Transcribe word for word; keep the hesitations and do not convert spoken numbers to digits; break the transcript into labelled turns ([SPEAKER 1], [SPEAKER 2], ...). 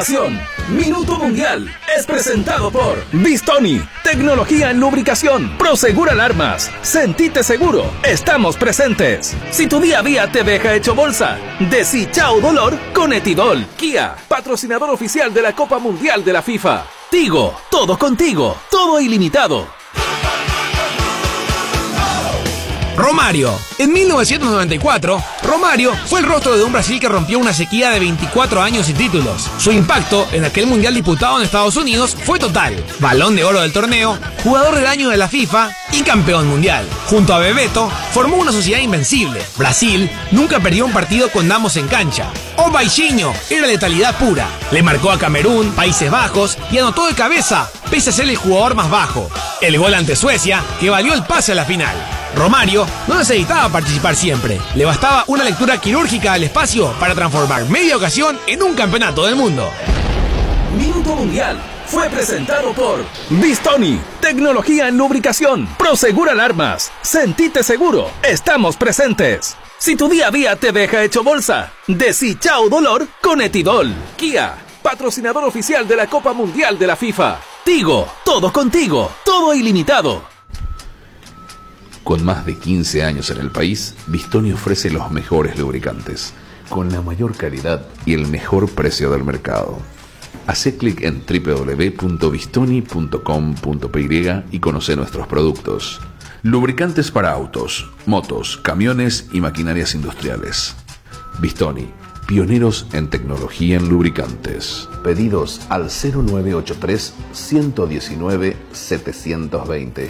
[SPEAKER 1] continuación, Minuto Mundial es presentado por Bistoni, tecnología en lubricación, Prosegur Alarmas, sentite seguro, estamos presentes. Si tu día a día te deja hecho bolsa, decí chao dolor con Etidol. Kia, patrocinador oficial de la Copa Mundial de la FIFA. Tigo, todo contigo, todo ilimitado.
[SPEAKER 2] Romario. En mil novecientos noventa y cuatro, Romario fue el rostro de un Brasil que rompió una sequía de veinticuatro años sin títulos. Su impacto en aquel mundial disputado en Estados Unidos fue total. Balón de oro del torneo, jugador del año de la FIFA y campeón mundial. Junto a Bebeto, formó una sociedad invencible. Brasil nunca perdió un partido con ambos en cancha. O Baixinho era letalidad pura. Le marcó a Camerún, Países Bajos y anotó de cabeza, pese a ser el jugador más bajo. El gol ante Suecia, que valió el pase a la final. Romario no necesitaba participar siempre, le bastaba una lectura quirúrgica al espacio para transformar media ocasión en un campeonato del mundo.
[SPEAKER 1] Minuto Mundial fue presentado por Bistoni, tecnología en lubricación, Prosegur Alarmas, sentite seguro, estamos presentes. Si tu día a día te deja hecho bolsa, decí chao dolor con Etidol. Kia, patrocinador oficial de la Copa Mundial de la FIFA. Tigo, todo contigo, todo ilimitado.
[SPEAKER 3] Con más de quince años en el país, Bistoni ofrece los mejores lubricantes, con la mayor calidad y el mejor precio del mercado. Hacé clic en doble u doble u doble u punto bistoni punto com punto pe ye y conoce nuestros productos. Lubricantes para autos, motos, camiones y maquinarias industriales. Bistoni, pioneros en tecnología en lubricantes. Pedidos al cero nueve ocho tres, uno uno nueve, siete dos cero.